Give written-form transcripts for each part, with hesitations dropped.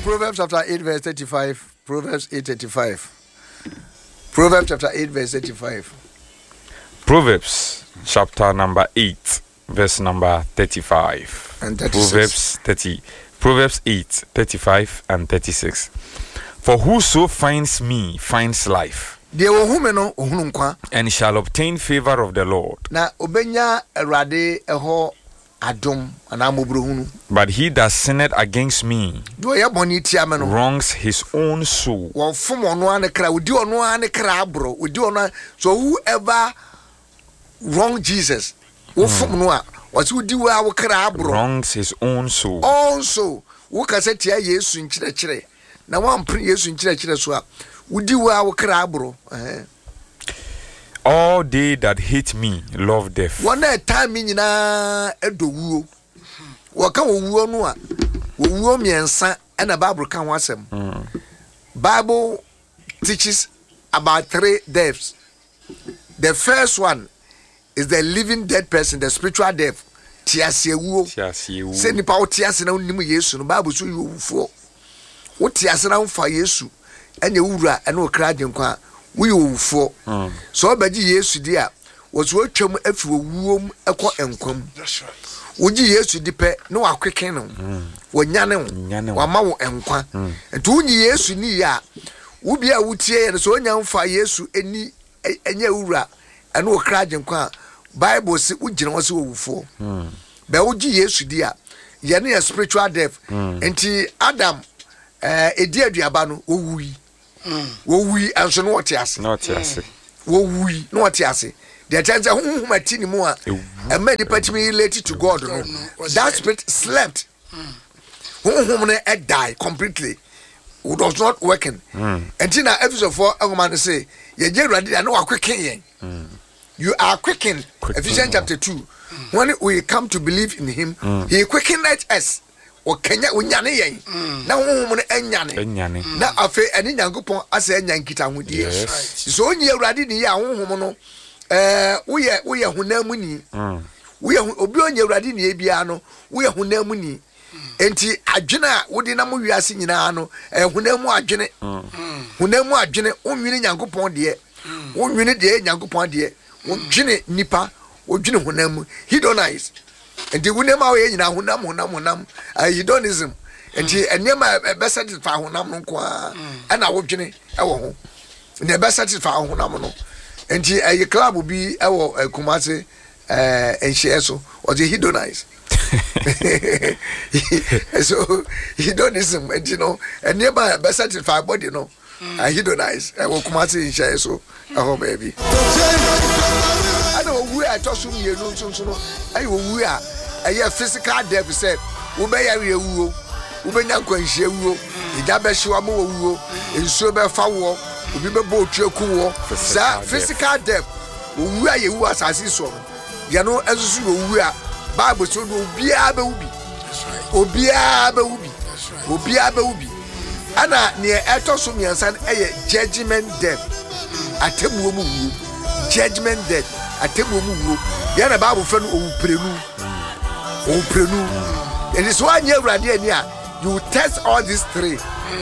Proverbs chapter 8 verse 35. Proverbs 8:35. Proverbs chapter 8 verse 35. Proverbs chapter number 8 verse number 35. And 36. Proverbs 8, 35 and 36. For whoso finds me finds life, and shall obtain favor of the Lord. But he that sinneth against me wrongs his own soul. So whoever wrong Jesus, wrongs his own soul. Also, who can say tia Yesu nchire na wan pre Yesu nchire so a wudi wa wo krabro All they that hate me love death. One time nyina edowuo waka wowuo no a wowuo miensa na Bible kan ho asem. Bible teaches about 3 deaths. The first one is the living dead person, the spiritual death. Tiasewuo. Say nipa wo tiase na onimu Yesu no Bible so yowufo. Wo tiase na mfa Yesu enya wura ena okra denkwa wo yowufo. So obaji Yesu di a wo so atwam afi wuom ekọ enkwam. That's right. Woji Yesu di pe na wakweken no. Wo nyane wo ma wo enkwa. Enti wonyi Yesu ni ya wo bia wo tie ye so onya mfa Yesu eni enya wura ena okra denkwa. Bible say ugina wose wofo. Be uji Yesu dia ye na spiritual death. Enti Adam edi aduaba no owui. Wowui anso no wote ase. Wowui no wote ase. The chance humati ni mu a many patimi related to God no. That spirit slept. Hum no die completely. It was not working. Enti na episode 4 woman say ye je ready na wakweken yen. You are quickened. Ephesians chapter 2. When we come to believe in him, he quickened us. O Kenya unyane yen. Na wo mo enyane. Na afa eni Nyankopon asa enyankita hodie. So onye awurade ni ya wo no wo ye hunamu ni. Wo ye obi onye awurade ni ebia no, wo ye hunamu ni. Enti adwena wo de na mo wiase nyina no, hunamu adwene. Hunamu adwene onwini Nyankopon de. Onwini de Nyankopon de. Wojine nipa wojine honam hedonize enti wonema we nyina honam hedonism enti enema be satisfy honam no kwa ana wojine ewo ho ne be satisfy honam no enti ayi club bi ewo Kumasi enhye so o de hedonize so hedonism enti no enema be satisfy body no hedonize ewo Kumasi enhye so aho baby we are talking here no so I we are a physical death say we be ya we wuo we be nya kwanhie wuo ida be hyewa mo wuo ensuo be fa wo obi be bo otwaku wo sa physical death we are ye wu asase so ye no esusu we are Bible so do obia be ubi obia be ubi ana ne etoso miansan judgment death atemuo mu wuo judgment death atemu mu ya na Bible fe no owuprenu and it's why you ready ani a you test all these three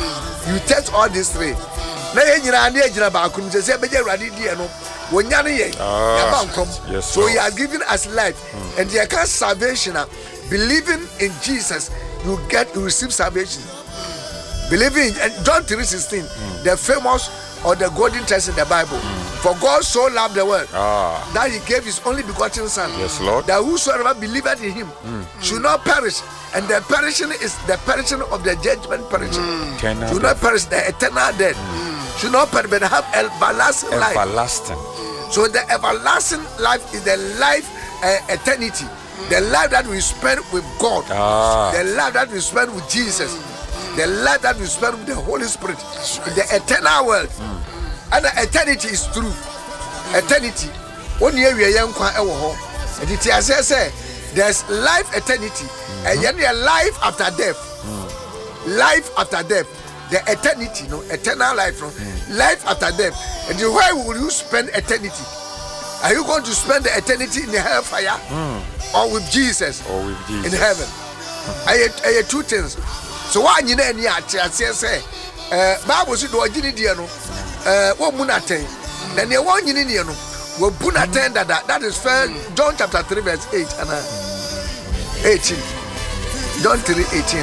na ye nyina na ye nyina ba kun se be je ready die no wonya ne ye ya ba nkom so he has given us life and you can salvation believing in Jesus you receive salvation believing in John 3:16 the famous or the golden text in the Bible. For God so loved the world that he gave his only begotten son. Yes, Lord. That whosoever believeth in him should not perish. And the perishing is the perishing of the judgment perishing. Should not perish the eternal death. Should not perish but have everlasting life. So the everlasting life is the life eternity. The life that we spend with God. The life that we spend with Jesus. The life that we spend with the Holy Spirit in the eternal world. And the eternity is true. Eternity. One year we are young kwa ewo ho. And it say there's life eternity. And then life after death. Life after death. The eternity, no eternal life, no life after death. And where will you spend eternity? Are you going to spend the eternity in the hellfire or with Jesus? In heaven? I had two things. so why you any say Bible said do gini die no wo mu na ten na ne wo nyini ne no wo bu na ten that is first John chapter 3 verse 8 and 18 John 3:18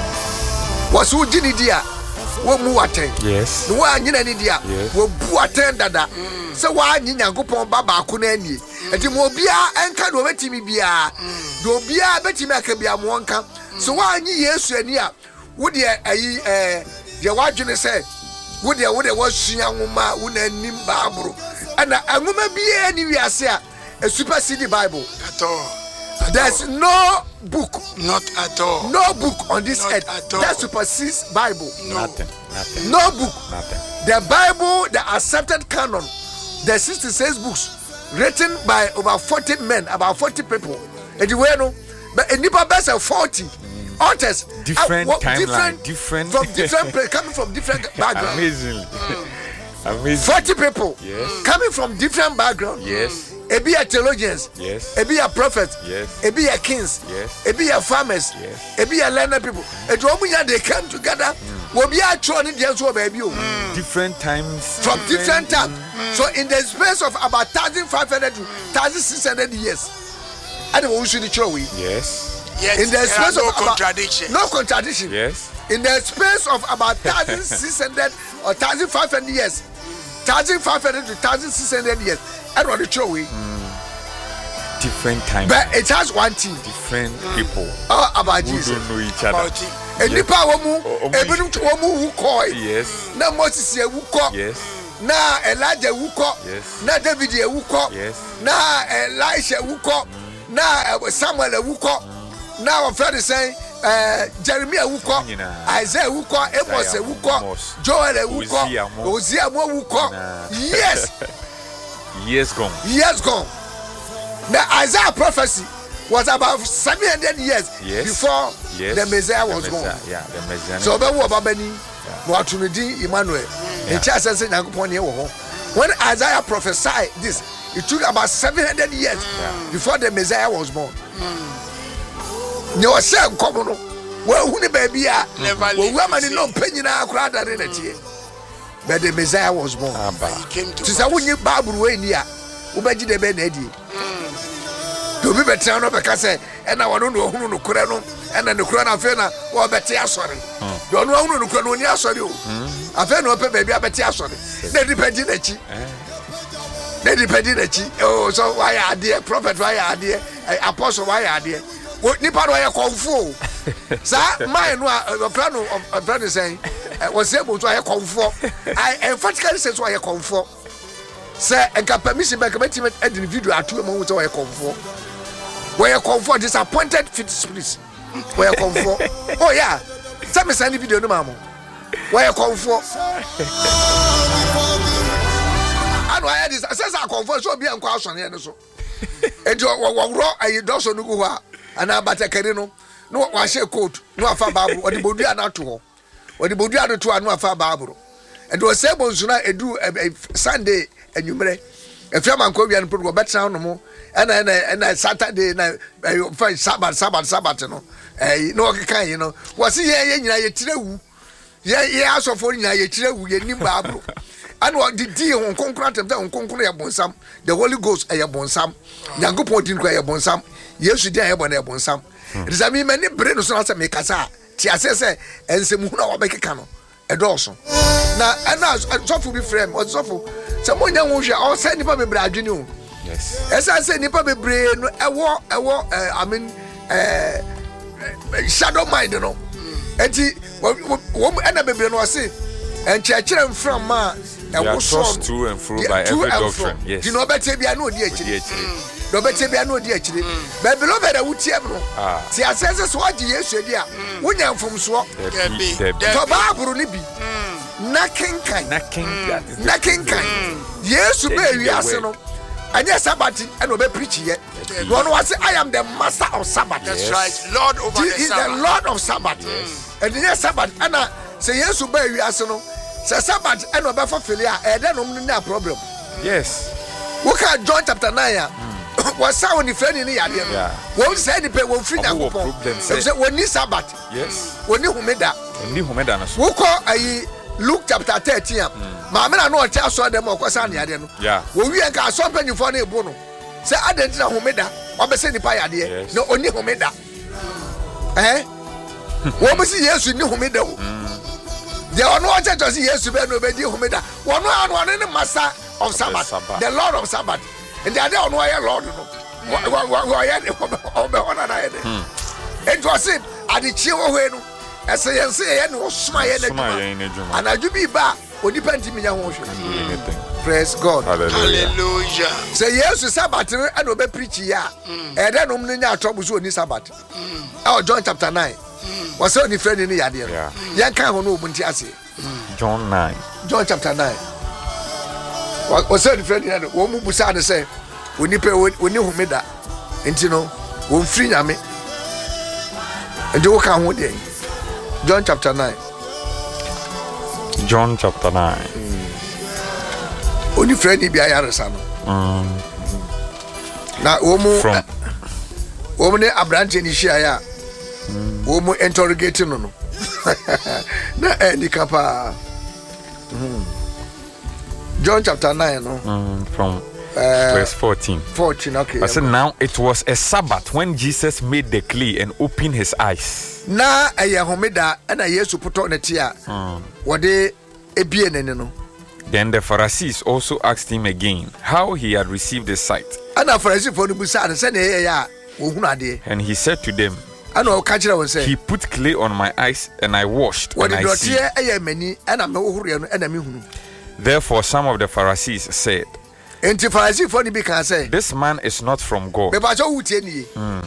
was wo gini dia wo mu waten yes no wa nyina ni dia wo bu aten dada se wa nyi Nyankopon baba ko na ani enti mo bia enka do betimi bia do bia betimi aka bia mo nka so wa nyi Yesu ani a wo de ayi je wa dwene se wo de wo sua nwoma wo na anim Bible ana nwoma bia ni wiase a super CD Bible at all. There's no book, not at all. No book on this not earth that supersedes Bible. No. Nothing. No book. Nothing. The Bible, the accepted canon, the 66 books written by over 40 men, about 40 people. And you know, but in Nipa best 40 authors, different timeline, different from different coming from different backgrounds. Amazing. Amazing. 40 people, yes, coming from different backgrounds. Yes. Ebi a theologians, yes. Ebi a prophets, yes. Ebi a kings, yes. Ebi a farmers, yes. Ebi a learned people. And they come together. Will be a throne in the answer baby. Different times. From different times. So in the space of about 1,500 to 1,600 years, I don't want to throw away. Yes. Yes. In the space no of contradiction. No contradiction. Yes. In the space of about 1,600 or 1,500 years, 1,500 to 1,600 years, I don't want to throw away. Different times. But it has one thing. Different people. All about who Jesus. Don't know each other. And the power who call. Yes. Na Moses who call. Yes. Na Elijah who call. Yes. Na David who call. Yes. Na Elisha who call. Na Samuel who call. Now our friend is saying Jeremiah who call. Isaiah who call. Amos who call. Joel who call. Hosea who call. Yes. Years gone. Years gone. The Isaiah prophecy was about 700 years before the Messiah was born. Yeah, the Messiah. So what to do, Emmanuel? When Isaiah prophesied this, it took about 700 years before the Messiah was born. You were saying, "Come on, well, who the baby are? Well, women no penny now, crowd in it." But the Messiah was born. He came to say, "When you Bible way near, ubeji de benedi." To be better no because and I want to know who no kurano and then the kurana fena or better sorry. Don't know who no kurano ni sorry. I feel no baby I better sorry. They depend in the chi. They depend in the chi. Oh, so why are dear prophet? Why are dear apostle? Why are dear? What Nipa why are confu? Sir, my no a friend is saying was able to confu. I emphatically says why are confu. Sir, and can permission back a individual at 2 moments where I come for. Where you come for disappointed fit spirits. Where you come for. Oh, yeah. Some is any video no mamma. Where you come for. I know I had this. I says I come for so be unquestioned here. So, and you raw, I don't know who are. And I but a carino. No, I share coat. No, a far babu. Or the Bodia not to. Or the Bodia to a no far babu. And was able to do a Sunday. And you may if you're man go and put go better no more and Saturday na find Sabbath no no can you know was here ye tirewu ye aso for nyina ye tirewu ye nim Bible and what the deal on concrete them on concrete ya bonsam the Holy Ghost ya bonsam Nyankopon din kwa ya bonsam Yesu din ya bonsam it is me many brain so na me kasa ti asese ensem hu na obekeka no edoso na ana sofo bi frame o sofo se monya nwuhwe o se nipa bebre adwene o yes esa se nipa bebre no ewo I mean shadow mind no enti wo ana bebre no se enchekere mfram ma ewo so to and fro by every doctrine yes you know better bia no odi akire no better bia no odi akire but beloved awutie no ti asese so agi Yesu adi a wonya mfomso to Bible ni bi Nakin Yesu be wiase no anya Sabbath and obe preach ye one was I am the master of Sabbath. That's right, Lord over the Sabbath. He is the Lord of Sabbath. And the Sabbath and say Yesu be wiase no say Sabbath and obe fulfill ya e dey no no problem. Yes. Look at John chapter 9 was sound if any idea. Won't say the pay won't free now. When you Sabbath, yes, when you made that, who call a Luke chapter 13. Mamma, I know I tell so them or Quasani. Yeah, when we are something you for a bono. Say, I didn't know who made that. What was any pie idea? No, only who made that. Eh? What was yes, you knew who made that? There are no church to see yes to be nobody who made that. One in the master of Sabbath, the Lord of Sabbath. And the other one, Lord, it was it at the chill. As I say, and was smiling, and I do be back when you paint me. Praise God. Hallelujah. Say yes to Sabbath and obey preach ya. And then only troubles on this Sabbath. Oh, John chapter 9. Was only friend in the idea. Young can't know Buntiasi. John 9. John chapter 9. Was only friend in the woman who said, say, when you pay when you made that. And you know, won't free me. And you can't hold it. John chapter 9. John chapter 9. Only friend be a Yarasano. Now, woman, a branch in Ishaya. Woman interrogating no. Na any capa. John chapter 9, no? From verse 14. 14, okay. I said, now it was a Sabbath when Jesus made the clay and opened his eyes. Na a Yahomeda and a year to put on a tear. What they a bien no. Then the Pharisees also asked him again how he had received his sight. And a Pharisee for the Busan said, and he said to them, I know catch it and say, he put clay on my eyes and I washed. What and did I see and I'm no. Therefore, some of the Pharisees said, and the Pharisee for the big can say, this man is not from God. And the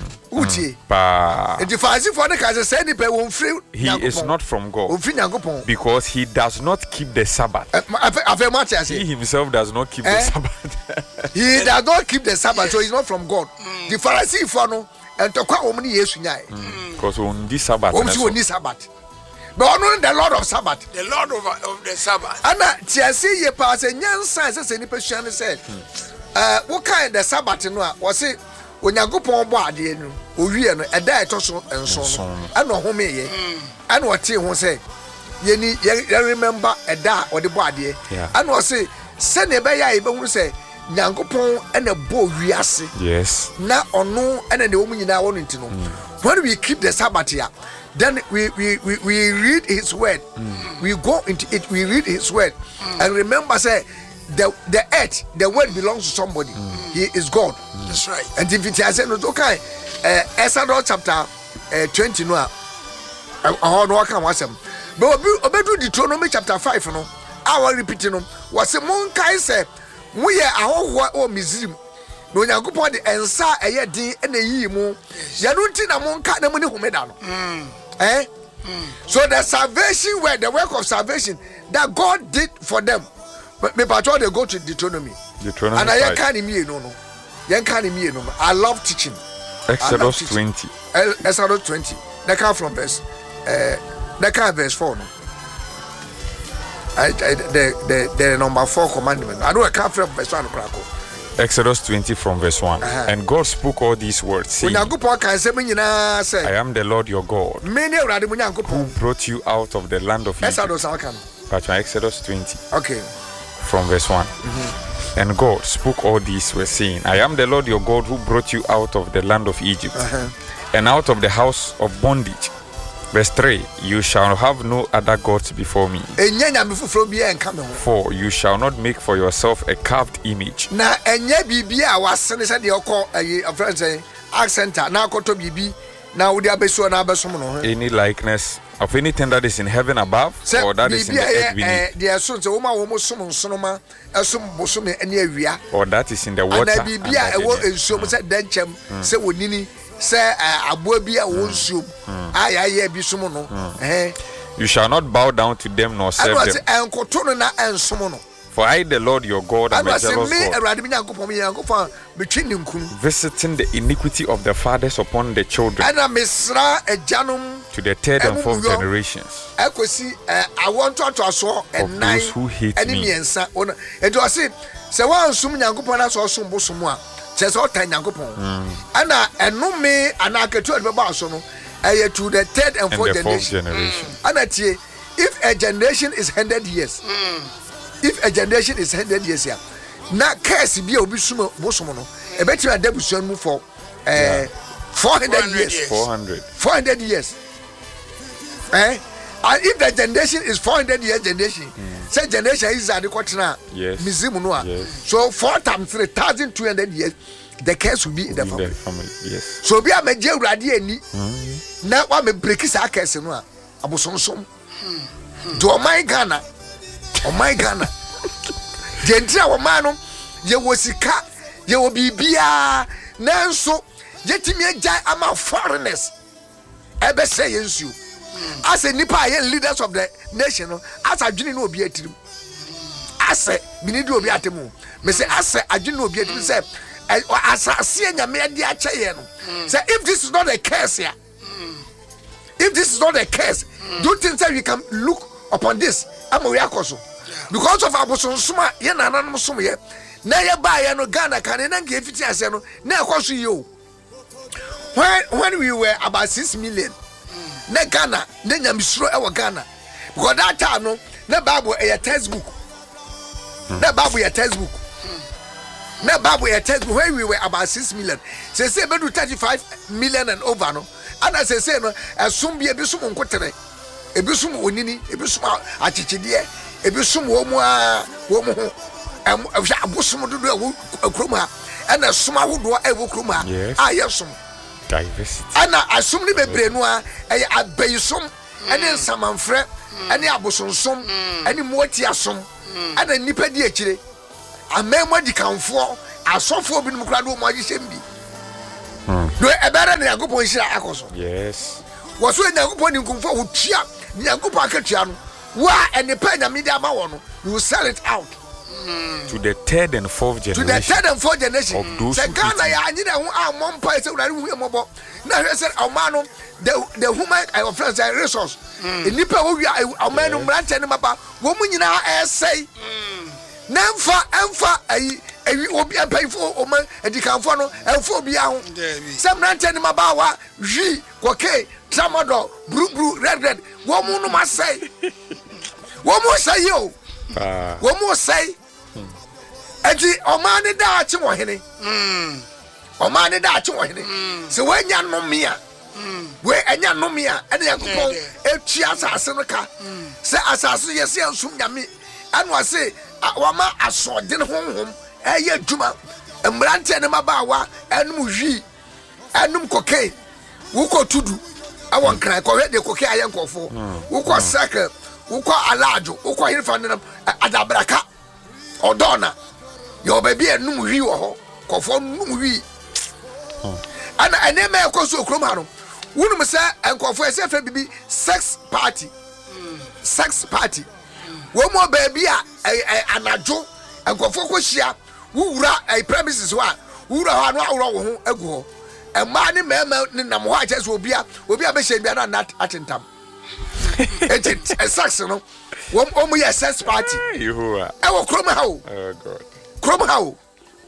Pharisee for the can say, he is not from God because he does not keep the Sabbath. He himself does not keep the Sabbath. He does not keep the Sabbath, so he's not from God. The Pharisee for no and to quite many years because on this Sabbath, but on the Lord of Sabbath, the Lord of the Sabbath. And Tiasi ye pass a young science as any person said, what kind of Sabbath was it when you go upon body and we are a diet and so on, and no home ye, and what he will say, ye need remember a da or the body, and was say, send a bay, even say, Yankopon and a bow, yes, now or no, and the woman in our wanting to know. When we keep the Sabbath here, then we read his word. We go into it, we read his word. And remember, say, the earth, the word belongs to somebody. He is God. That's right. And if it has said, okay, Exodus chapter 20, no, no, I can't watch them. But Deuteronomy chapter 5, no, I will repeat it. Was a monk, I say, we are our museum. No Yankopon the ensa eye din na yi mu ya no nti na monka na muni humeda no so the salvation where the work of salvation that God did for them me patro they go to Deuteronomy and I can me no yen can me no I love teaching. Exodus 20 Exodus 20 that come from verse 4 no the number 4 commandment I know I come from verse 1 crack. Exodus 20 from verse 1. And God spoke all these words, saying, I am the Lord your God, who brought you out of the land of Egypt. Exodus 20. Okay. From verse 1. And God spoke all these words, saying, I am the Lord your God, who brought you out of the land of Egypt, and out of the house of bondage. Verse 3, you shall have no other gods before me. For you shall not make for yourself a carved image. Any likeness of anything that is in heaven above or that is in the earth beneath, or that is in the water. Say Abuabia won't you shall not bow down to them nor serve them. For I, the Lord your God, am a jealous God, visiting the iniquity of the fathers upon the children to the third and fourth generations of those who hate me. kyerɛ sɛ ɔta nyankopɔn ɛna ɛnome anaa akatua de bɛba so no ɛyɛ to the third and fourth generation ɛna tie if a generation is 100 years if a generation is 100 years ya na curse bi a obi sum bosom no ɛbɛtumi ada busua mu for 400 years 400 years and if the generation is 400 years generation say generation is at the quarter museum no so 4 times 3,200 years the curse will be in the family. Yes. So be a major radi ani na wa me break sa curse no a abosonsom do my Ghana gentra wo man no ye wo sika ye wo bibia nanso yetimi agya ama foreigners ebe say yensu as a nipa ye leaders of the nation no as adwini no obi atirim as me need obi atemu me say as adwini no obi atirim say asase nyame ade ache ye no say if this is not a curse here if this is not a curse do you think that we can look upon this am we akoso because of abosonsoma ye nananom som ye na ye ba ye no Ghana kan na nke fiti ase no na ekoso ye o when we were about 6 million na Ghana na nyamisro e wo Ghana because that time no na Bible e textbook na Bible e textbook na Bible e textbook when we were about 6 million say be do 35 million and over no and as say no asum bi ebi sum nkotere ebi sum onini ebi sum achichide ebi sum wo mu ho abosum do do akroma and asum ahodo e wo kroma ayesum diversity ana asum ni bebre no a e abayisum ene nsamanfre ene abosonsom ene muoti asom ana nipa di akire amemwa di kanfo asofo bi no kra do mo agihye mbi do ebere na yakopon hira akoso yes wo so yakopon ni nkumfo wo tua yakopon akatua no wa ene pa nyame di ama wo no you sell it out to the third and fourth generation of those who Ghana ya anyina ho amon pa se urare hu emobo na hwe se omano the human of friends resource enipa wo wia omano mrante ne maba wo mu nyina esei na emfa ayi obi apaifo o man edikanfo no emfo obi aho se mrante ne maba wa hwi koke tramadol bru red wo mu no masei wo mu sei yo wo mu sei eti omani da achi wo hene omani da achi wo hene se we nya nomia we enya nomia ene yakopon etu asase no ka se asase yesi ansum nyame anu ase wama asodin honhom eye djuma emrante ne mabawa enum hwi enum koke wo ko tudu awon kran ko hwede koke ayenkofo wo ko saka wo ko alajo wo ko hirfa ne adabraka odona yo baby enum hwi wo ho kofo num hwi ana enema ekoso okrom ha no wonum se enkofo ese fa bibi sex party wo mo baby a anajo enkofo ko hia wura premises wa wura ha no awro wo ho agu ho ema ne mema ne nam ho ache so obi a be hye bia na atentam eti sex no wo mo ye sex party Yehowa e wo krom ha o oh god krom ha o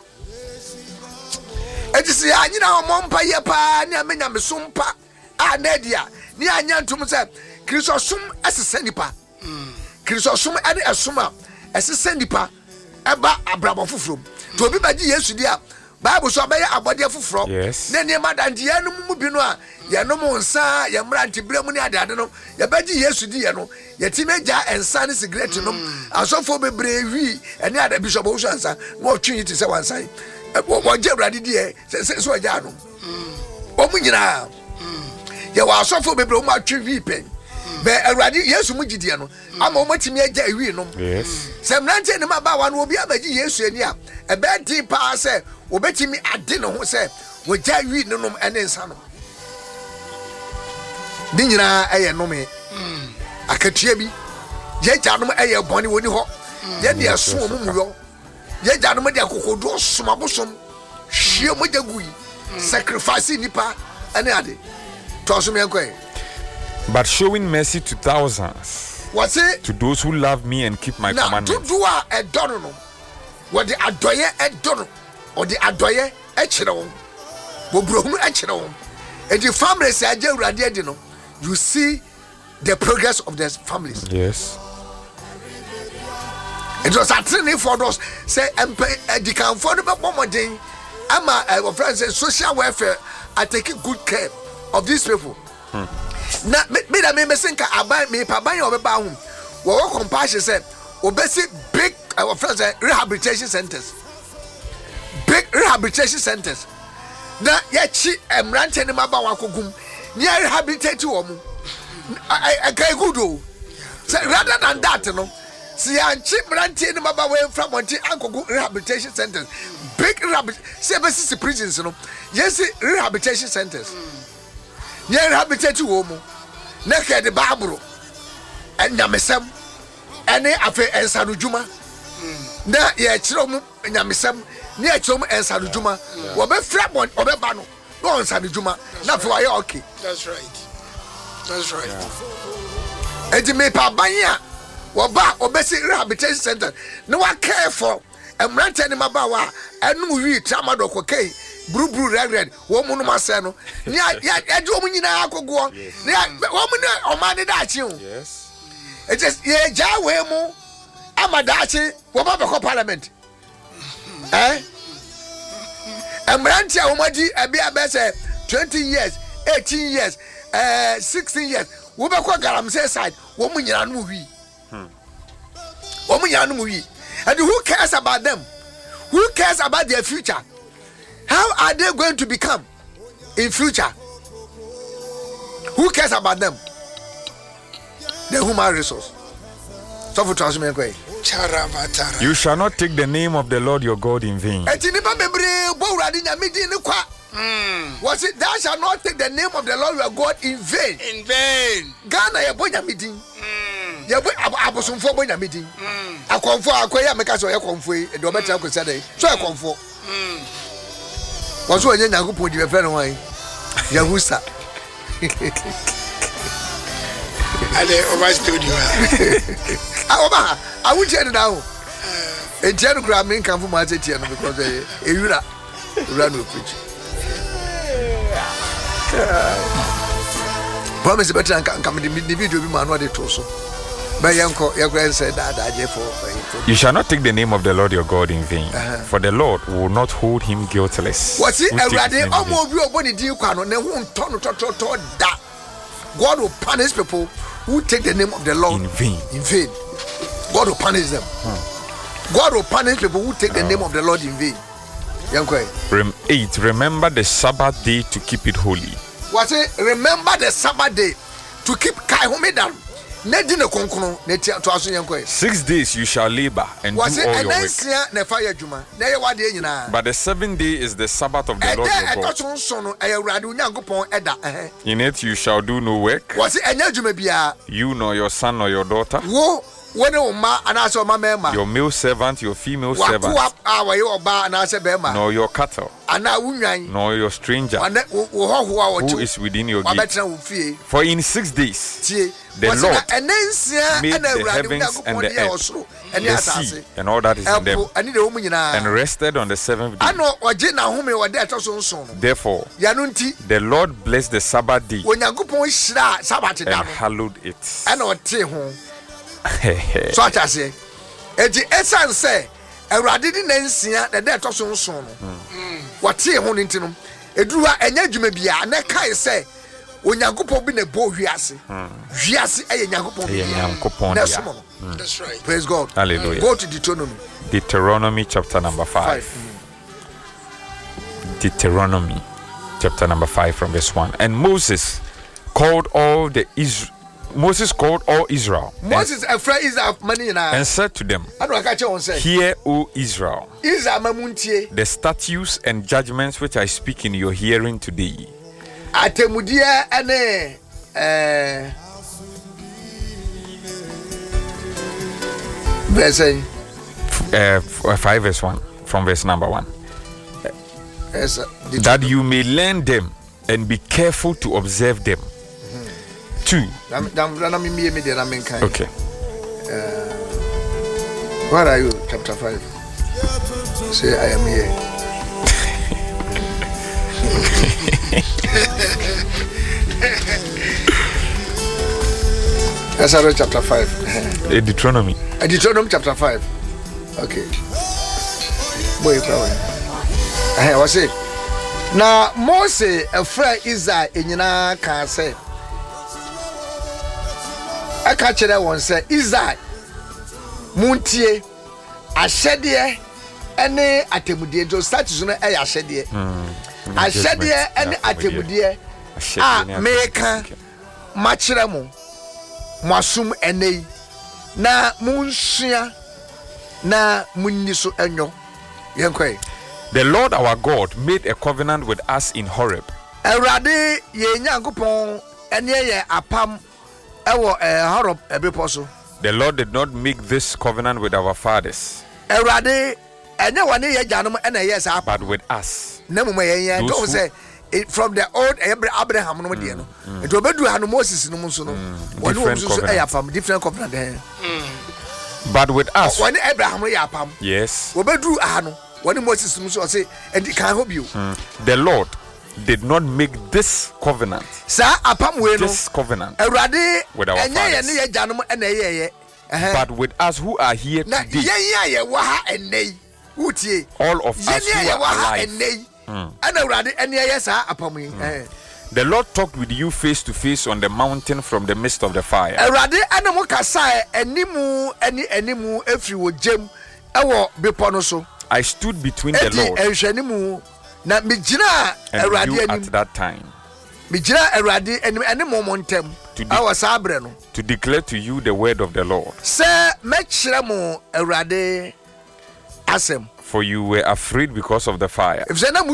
eti si anyina ho mompa ye pa ne amenya mesompa a na dia ni anya ntum se Kristosum asese nipa Kristosum ade esoma asese nipa eba abrabo foforo to obi baji Yesu dia Bible so abaye abode foforo ne ne madanje yanum mu bi no a yanum nsa ya mranti bremu ne ade no ya baji Yesu dia no yetimeja ensa ne cigarette no asofo bebre wi ene ade bishop wo nsa no twin ti se wansan wo je brade die se oja no o mu nyina ya wa asofo bebre o ma twi wi pen be awrade Yesu mu gidie no ama o matimi agya wi no se mrante ne maba wa no obi abaji Yesu ani a ebe di pa se obetimi ade no ho se wo gya wi no nom ene nsa no di nyina eye nome akatua bi je gya no eye boni woni ho ye de aso mu mu yo ye gya no de akokodo somabosom hwie mo jagui sacrifice nipa ene ade to so me enkoy. But showing mercy to thousands, what's it? To those who love me and keep my commandments. To do a dono, what the adoye a dono, or the adoye echire wo brohunu echire wo and the families say aje urade adi no you see the progress of the families. Yes. It was a training for those say the can for the modern ama our friends say social welfare are taking good care of these people. Na me da me senka aban me pa ban obeba hom wo compassion say obesi big our friends say rehabilitation centers. Big rehabilitation centers. Na ya chi emrante ne maba wakogum ni rehabilitate wo mu. I can good do. Rather than that, no. See, I'm cheap ranting about where from Monty Uncle rehabilitation centers. Big rehabilitation prisons, you know. Yes, rehabilitation centers. Yeah, rehabilitate you, woman. Naked the Barbaro and Yamisam and Afe and Sanujuma. Na ya Chrom and Yamisam near Chom and Sanujuma. Wabe Frapon or Bano. No on Sanujuma. Not for okay. That's right. That's right. And me pa banya woba obesi rehabilitation center no wa care for emrante ni mabawa enu wi tramado kokei buru red wo mu no mase no ya de omu nyina akogo ne wo mu ne omade da chi o Yes. it is ye jawe mu amadachi wo ba be parliament emrante a wo madi abi abese 20 years 18 years 16 years we be kwa galamsey side wo mu nyina no wi wo mu nyina no wi and who cares about them? Who cares about their future? How are they going to become in future? Who cares about them? The human resource. So for transmission koi You shall not take the name of the Lord your God in vain. etinipa mebre bo urade nya medi ni kwa was it thou shall not take the name of the Lord your God in vain. In vain. Ghana ye bonya medin. Ye bo abosomfo bonya medin. Akonfo akoya meka so ye konfo e de obetra ko say dey. So ye konfo. Was onye nyankopon di be fe no wan. Yahusa. Ale over studio. Oba, I would tell you now. A general gramming come from my city because a run with preach. Promise better and come in the video be man what they told so. But your grand said that I for You shall not take the name of the Lord your God in vain, for the Lord will not hold him guiltless. what's it? who takes A him in vain. almost your body do you can on that. God will punish people who take the name of the Lord In vain. In vain. God will punish them. God will punish people who take the name of the Lord in vain. 8. Remember the Sabbath day to keep it holy. What's it? Remember the Sabbath day to keep Kai Homedan. Nedine konkono netia to aso yenkoi. 6 days you shall labor and Was do it all a your work. nice na fire juma? Na ye wade nyina. But the 7th day is the Sabbath of the Lord your God. to so no e awurade onyankopon eda In it you shall do no work, Was it enya juma bia? you nor your son nor your daughter, Wo wone o ma anaso o ma mema. your male servant, your female servant, Wa awa ye oba anase be ma. nor your cattle, Ana wunwan. nor your stranger Wana wo hoho a who wo is within your wa gate. betra wo fie. For in 6 days Tie. The Lord enensia made ana the awurade heavens and onyankopon the de earth, osoro ene the sea, asase. and all that is in them, Epo ani de wo mu nyina. and rested on the 7th day. Ano oje na home wo de etoso nson no. Therefore, Yanu nti the Lord blessed the Sabbath day onyankopon hyira Sabbath da and no. hallowed it. Ana ote ho. So achase. Enti esan se awurade di nansia de etoso nson no. Wate ho nti no. Eduwa enya dwuma bia na kai se onyankopon bi na bo hwiase. Hwiase eye nyankopon bi. Nyankopon Na dia. somo no. That's right. Praise God. Hallelujah. Go to Deuteronomy Deuteronomy chapter number 5. 5. Deuteronomy chapter number 5 from verse 1. And Moses called all Israel Moses afraid is of money na. and said to them, I don't catch on say. Hear, O Israel, Is a mamuntie. the statutes and judgments which I speak in your hearing today. Atemudia ane verse 5 verse 1 from verse number 1. yes That you may learn them and be careful to observe them. 2. Okay. Where are you? Chapter 5. Say I am here. Exodus chapter 5. Deuteronomy. Deuteronomy chapter 5. Okay. Boy, I was it. Now Moses a friend Israel enyina can say. I catch that one say Israel Muntie ahyɛdeɛ ɛne atemmudeɛ jo status no ɛyɛ ahyɛdeɛ. Ahyɛdeɛ ɛne atemmudeɛ a meka makyerɛ mo mwasum ɛnɛ na munsua na munni so enyo yenkoi. The Lord our God made a covenant with us in Horeb. Awurade ye Nyankopon ene ye apam ewo Horeb ebepo so. The Lord did not make this covenant with our fathers. Awurade enye wane ye janom ene ye sa but with us. Na mo ye don't say from the old Abraham no de no. It obedu hanu Moses no so no. One wo so e apam different covenant. But with us. When Abraham ye apam. Yes. Obedu hanu when Moses so say and can help you. The Lord did not make this covenant. Sa apam we no. This covenant. Awurade with our fathers. Enye ye janom ene ye. But with us who are here na today. Ye wa ha ene. Utie. All of us who are alive. And Awurade ene ye sa apam yi. The Lord talked with you face to face on the mountain from the midst of the fire. Awurade anamo kasa enimu efri wo jem ewo bepo no so. I stood between the Lord na mijina and you at that time. Mijina Awurade ene mo ntem awa sabre no. To declare to you the word of the Lord. Se mekire mo Awurade asem. For you were afraid because of the fire.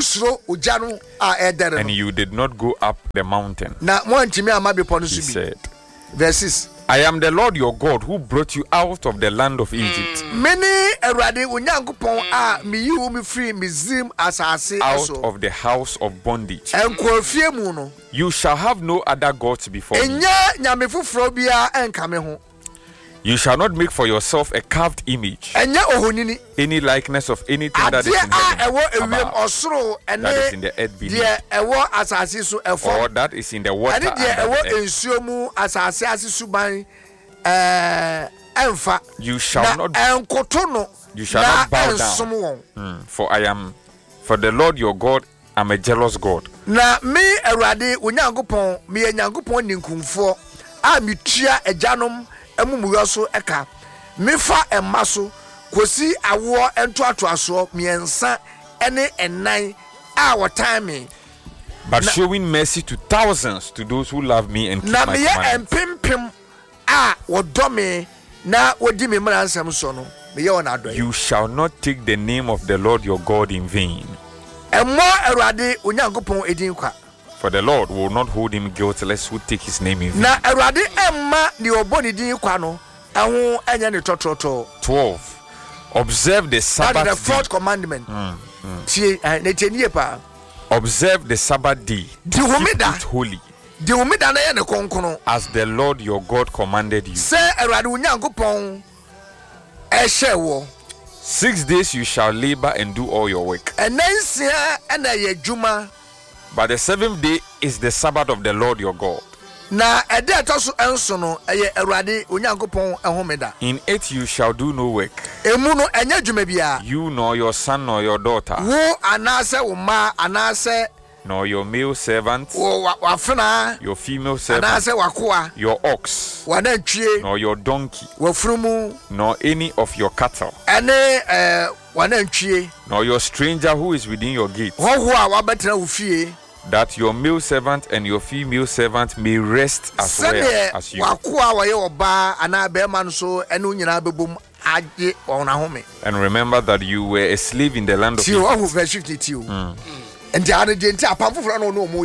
And you did not go up the mountain. He said, Verse 6. I am the Lord your God who brought you out of the land of Egypt. Out of the house of bondage. You shall have no other gods before me. You shall not make for yourself a carved image, any likeness of anything that is in heaven above, that is in the earth beneath, or that is in the water under the earth. You shall not bow down. For the Lord your God, I'm a jealous God. Na me Awurade Onyankopɔn me Nyankopɔn ninkumfo a metua ajanom amumuyoso eka mefa emaso kosi awo entoatoaso miensa ene enan a wotan me, but showing mercy to thousands to those who love me and keep my commandments. Empempem a wodome na wodi me mransem so no me ye wona adoy. You shall not take the name of the Lord your God in vain. Emo Awurade Onyankopɔn edin kwa. For the Lord will not hold him guiltless who take his name in vain. Na Awurade emma ni oboni din kwa no ehun enya ne totroto. 12. Observe the Sabbath. That is the fourth commandment. Observe the Sabbath day. Keep it holy. As the Lord your God commanded you. 6 days you shall labor and do all your work. But the 7th day is the Sabbath of the Lord your God. In it you shall do no work, you nor your son nor your daughter, nor your male servant, your female servant, your ox, nor your donkey, nor any of your cattle, nor your stranger who is within your gates, that your male servant and your female servant may rest as well as you. And remember that you were a slave in the land of Egypt. Verse 52. And the other day, apart from no more,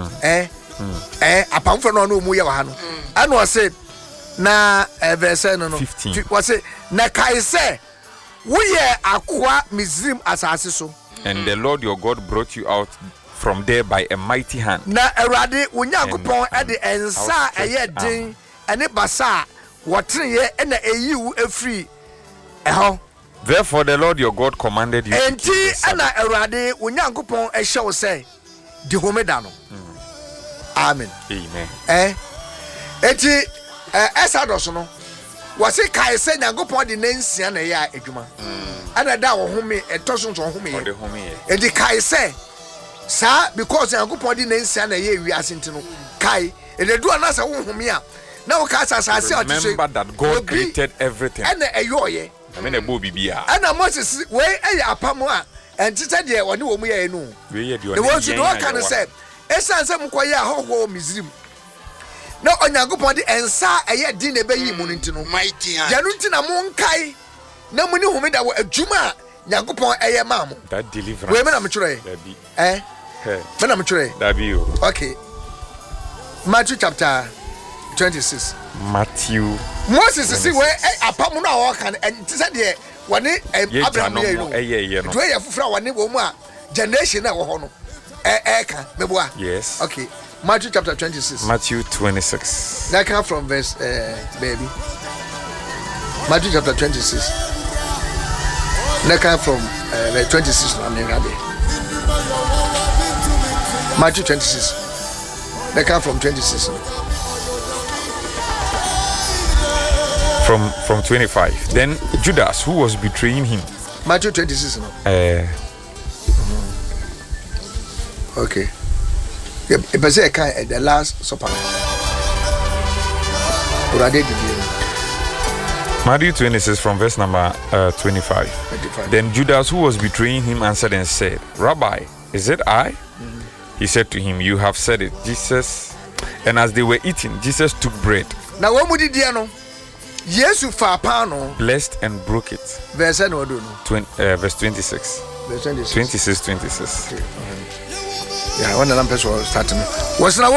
apart from no more, and was said, na verse 15 was it, na kai say, we are aqua Mizrim as so. And the Lord your God brought you out from there by a mighty hand. Na Awurade Onyankopɔn ade ensa ayedin ene basa wotreye ena eyiwu efri eho. Therefore the Lord your God commanded you. Enti ana Awurade Onyankopɔn ehye wo say di homeda no. Amen. Amen. Eti Exodus no wase kai se Nyankopɔn de nansia na ya adwuma. Ana da wo home etoso nso home ye. Edi kai se sa because Nyankopɔn de nansia na ya wiase ntino kai ededu ana sa wo home a na wo ka asase o tse. Remember that God created everything. Ana eyoye. I mean ebo bibia. Ana Moses we apamo a entite de woni wo mu ye no. We ye de the ones who don't can say esanse mkoye ahoho Misrim. Na Onyankopɔn de ensa eye din na be yi mu ntino. Mighty hand. Yanu ntina mo nkai na muni homeda wo adwuma Nyankopɔn eye ma mo. That deliverance. We me na me twerɛ. Me na me twerɛ. Dabi o. Okay. Matthew chapter 26. Matthew. Moses see we apam no a kan entise de woni Abraham ye no. Do ye fufura woni wo mu a generation na wo ho no. Ka meboa. Yes. Okay. Matthew chapter 26. Matthew 26. That come from verse baby. Matthew chapter 26. That come from verse 26. Matthew 26. That come from 26. From 25. Then Judas, who was betraying him. Matthew 26. Okay. The last supper. Matthew 26 from verse number 25. Then Judas, who was betraying him, answered and said, Rabbi, is it I? He said to him, you have said it. Jesus. And as they were eating, Jesus took bread. Now what would he do? Yesu fa pano. Blessed and broke it. Verse no do no. Verse 26. Verse 26. 26. Okay. Yeah, when the lamp was starting. Was